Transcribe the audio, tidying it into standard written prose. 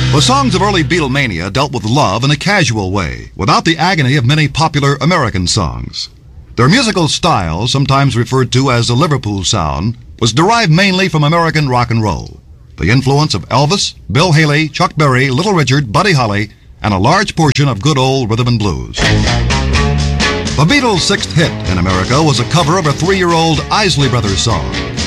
The songs of early Beatlemania dealt with love in a casual way, without the agony of many popular American songs. Their musical style, sometimes referred to as the Liverpool sound, was derived mainly from American rock and roll. The influence of Elvis, Bill Haley, Chuck Berry, Little Richard, Buddy Holly, and a large portion of good old rhythm and blues. The Beatles' sixth hit in America was a cover of a 3-year-old Isley Brothers song.